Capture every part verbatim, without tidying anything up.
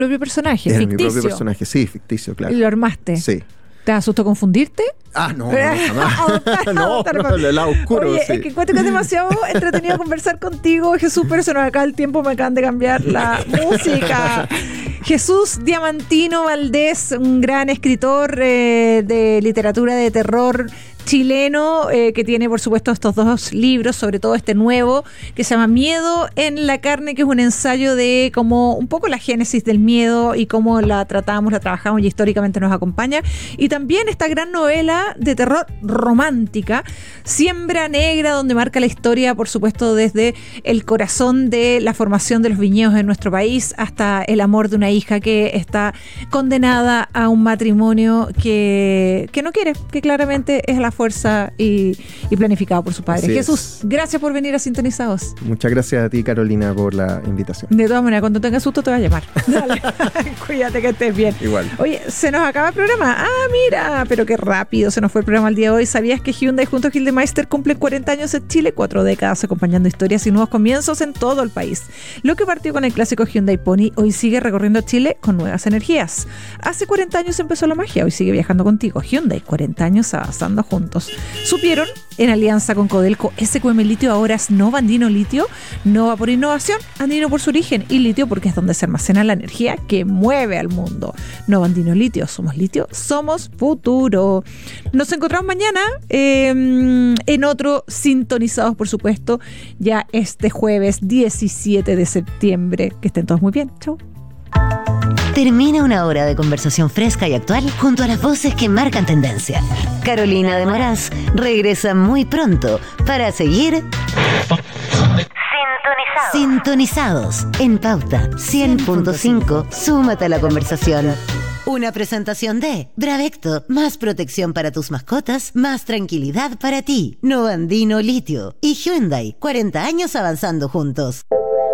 propio personaje, Era ficticio. mi propio personaje, sí, ficticio, claro. Y lo armaste. Sí. ¿Te asustó confundirte? Ah, no, no, jamás. Adoptar, no, adoptar, no, el lado oscuro. Oye, sí. es que encuentro que es demasiado entretenido conversar contigo, Jesús, pero se nos acaba el tiempo, me acaban de cambiar la música. Jesús Diamantino Valdés, un gran escritor eh, de literatura de terror chileno, eh, que tiene por supuesto estos dos libros, sobre todo este nuevo que se llama Miedo en la carne, que es un ensayo de como un poco la génesis del miedo y cómo la tratamos, la trabajamos y históricamente nos acompaña, y también esta gran novela de terror romántica, Siembra Negra, donde marca la historia por supuesto desde el corazón de la formación de los viñedos en nuestro país hasta el amor de una hija que está condenada a un matrimonio que, que no quiere, que claramente es la fuerza y, y planificado por su padre. Así Jesús, es. gracias por venir a Sintonizados. Muchas gracias a ti, Carolina, por la invitación. De todas maneras, cuando tengas susto te va a llamar. Dale. Cuídate que estés bien. Igual. Oye, se nos acaba el programa. Ah, mira, pero qué rápido se nos fue el programa el día de hoy. ¿Sabías que Hyundai junto a Gildemeister cumplen cuarenta años en Chile? Cuatro décadas acompañando historias y nuevos comienzos en todo el país. Lo que partió con el clásico Hyundai Pony hoy sigue recorriendo Chile con nuevas energías. Hace cuarenta años empezó la magia, hoy sigue viajando contigo. Hyundai, cuarenta años avanzando juntos. ¿Supieron? En alianza con Codelco, S Q M Litio ahora es Nova Andino Litio. Nova por innovación, Andino por su origen y Litio porque es donde se almacena la energía que mueve al mundo. Nova Andino Litio, somos litio, somos futuro. Nos encontramos mañana eh, en otro Sintonizados, por supuesto, ya este jueves diecisiete de septiembre. Que estén todos muy bien. Chau. Termina una hora de conversación fresca y actual junto a las voces que marcan tendencia. Carolina de Moraz regresa muy pronto para seguir Sintonizados, Sintonizados en Pauta cien punto cinco. Súmate a la conversación. Una presentación de Bravecto, más protección para tus mascotas, más tranquilidad para ti. Nova Andino Litio y Hyundai, cuarenta años avanzando juntos.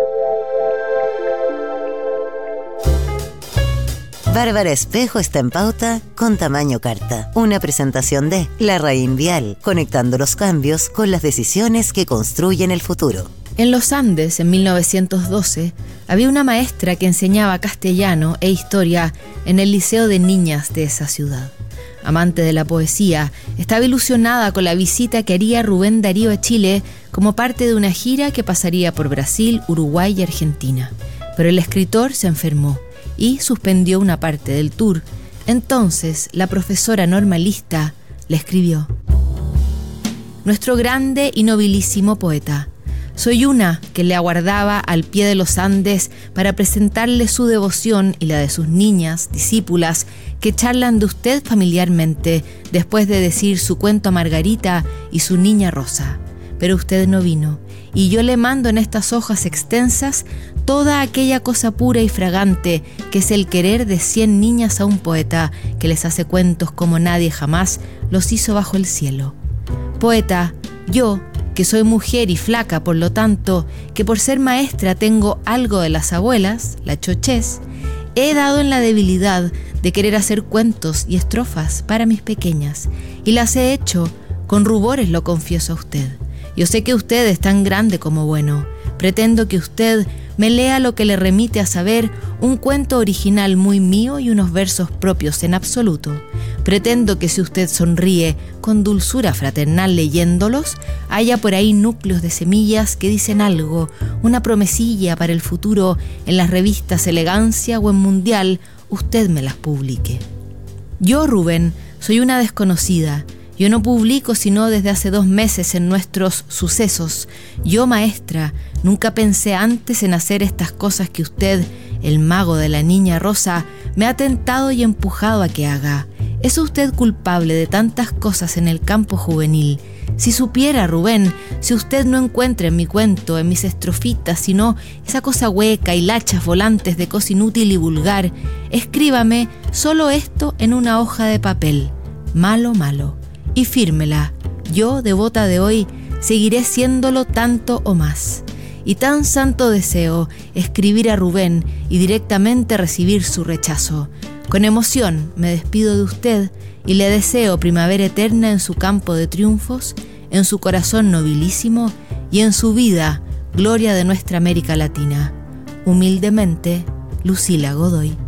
Bárbara Espejo está en Pauta con tamaño carta. Una presentación de La Raín Vial, conectando los cambios con las decisiones que construyen el futuro. En los Andes, en mil novecientos doce, había una maestra que enseñaba castellano e historia en el liceo de niñas de esa ciudad. Amante de la poesía, estaba ilusionada con la visita que haría Rubén Darío a Chile como parte de una gira que pasaría por Brasil, Uruguay y Argentina. Pero el escritor se enfermó y suspendió una parte del tour. Entonces, la profesora normalista le escribió: nuestro grande y nobilísimo poeta, soy una que le aguardaba al pie de los Andes para presentarle su devoción y la de sus niñas, discípulas, que charlan de usted familiarmente después de decir su cuento a Margarita y su niña Rosa. Pero usted no vino, y yo le mando en estas hojas extensas toda aquella cosa pura y fragante que es el querer de cien niñas a un poeta que les hace cuentos como nadie jamás los hizo bajo el cielo. Poeta, yo, que soy mujer y flaca, por lo tanto, que por ser maestra tengo algo de las abuelas, la chochez, he dado en la debilidad de querer hacer cuentos y estrofas para mis pequeñas, y las he hecho con rubores, lo confieso a usted. Yo sé que usted es tan grande como bueno. Pretendo que usted me lea lo que le remite a saber un cuento original muy mío y unos versos propios en absoluto. Pretendo que si usted sonríe con dulzura fraternal leyéndolos, haya por ahí núcleos de semillas que dicen algo, una promesilla para el futuro en las revistas Elegancia o en Mundial, usted me las publique. Yo, Rubén, soy una desconocida. Yo no publico sino desde hace dos meses en nuestros sucesos. Yo, maestra, nunca pensé antes en hacer estas cosas que usted, el mago de la niña Rosa, me ha tentado y empujado a que haga. ¿Es usted culpable de tantas cosas en el campo juvenil? Si supiera, Rubén, si usted no encuentra en mi cuento, en mis estrofitas, sino esa cosa hueca y lachas volantes de cosa inútil y vulgar, escríbame solo esto en una hoja de papel. Malo, malo. Y fírmela. Yo, devota de hoy, seguiré siéndolo tanto o más. Y tan santo deseo escribir a Rubén y directamente recibir su rechazo. Con emoción me despido de usted y le deseo primavera eterna en su campo de triunfos, en su corazón nobilísimo y en su vida, gloria de nuestra América Latina. Humildemente, Lucila Godoy.